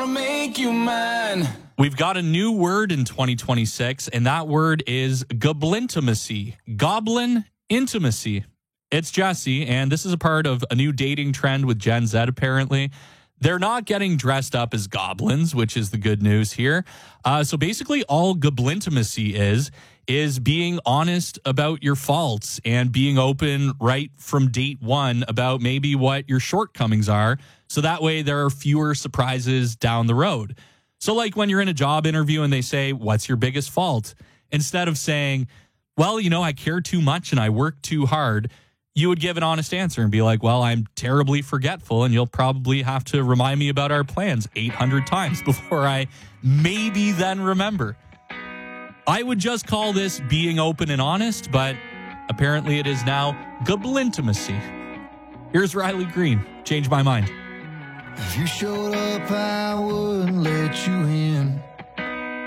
make you mine. We've got a new word in 2026, and that word is goblintimacy. Goblin intimacy. It's Jesse, and this is a part of a new dating trend with Gen Z, apparently. They're not getting dressed up as goblins, which is the good news here. So basically all goblintimacy is being honest about your faults and being open right from date one about maybe what your shortcomings are. So that way there are fewer surprises down the road. So like when you're in a job interview and they say, what's your biggest fault? Instead of saying, well, I care too much and I work too hard, you would give an honest answer and be like, well, I'm terribly forgetful and you'll probably have to remind me about our plans 800 times before I maybe then remember. I would just call this being open and honest, but apparently it is now goblintimacy. Here's Riley Green. Change my mind. If you showed up, I wouldn't let you in.